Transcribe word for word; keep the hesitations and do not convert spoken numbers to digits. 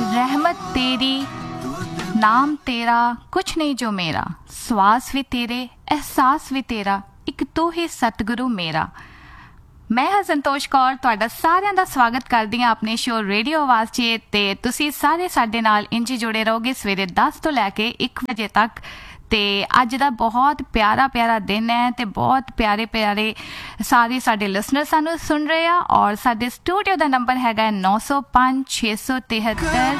रहमत तेरी, नाम तेरा, कुछ नहीं जो मेरा, ਸਵਾਸ ਵੀ ਤੇਰੇ, ਅਹਿਸਾਸ ਵੀ ਤੇਰਾ, ਇੱਕ ਤੂੰ ਹੀ ਸਤਿਗੁਰੂ ਮੇਰਾ। ਮੈਂ ਹਾਂ ਸੰਤੋਸ਼ ਕੌਰ, ਤੁਹਾਡਾ ਸਾਰਿਆਂ ਦਾ ਸਵਾਗਤ ਕਰਦੀ ਹਾਂ ਆਪਣੇ ਸ਼ੋਅ ਰੇਡੀਓ ਆਵਾਜ਼ 'ਚ। ਅਤੇ ਤੁਸੀਂ ਸਾਰੇ ਸਾਡੇ ਨਾਲ ਇੰਝ ਜੁੜੇ ਰਹੋਗੇ ਸਵੇਰੇ ਦਸ ਤੋਂ ਲੈ ਕੇ ਇੱਕ ਵਜੇ ਤੱਕ। ਅਤੇ ਅੱਜ ਦਾ ਬਹੁਤ ਪਿਆਰਾ ਪਿਆਰਾ ਦਿਨ ਹੈ ਅਤੇ ਬਹੁਤ ਪਿਆਰੇ ਪਿਆਰੇ ਸਾਰੇ ਸਾਡੇ ਲਿਸਨਰ ਸਾਨੂੰ ਸੁਣ ਰਹੇ ਆ। ਔਰ ਸਾਡੇ ਸਟੂਡੀਓ ਦਾ ਨੰਬਰ ਹੈਗਾ ਨੌ ਸੌ ਪੰਜ ਛੇ ਸੌ ਤਿਹੱਤਰ